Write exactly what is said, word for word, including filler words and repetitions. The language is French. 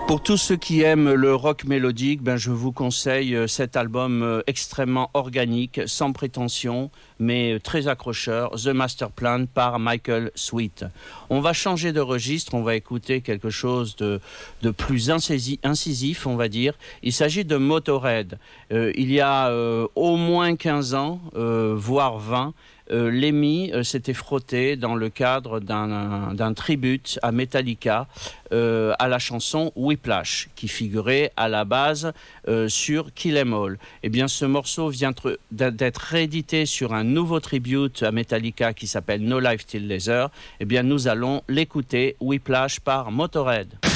Pour tous ceux qui aiment le rock mélodique, ben je vous conseille cet album extrêmement organique, sans prétention, mais très accrocheur, The Master Plan par Michael Sweet. On va changer de registre, on va écouter quelque chose de, de plus incisif, on va dire. Il s'agit de Motörhead. Euh, il y a euh, au moins quinze ans, euh, voire vingt, Euh, Lemmy euh, s'était frotté dans le cadre d'un, d'un tribute à Metallica euh, à la chanson Whiplash, qui figurait à la base euh, sur Kill 'Em All. Eh bien, ce morceau vient d'être réédité sur un nouveau tribute à Metallica qui s'appelle No Life Till Laser. Eh bien, nous allons l'écouter, Whiplash par Motörhead.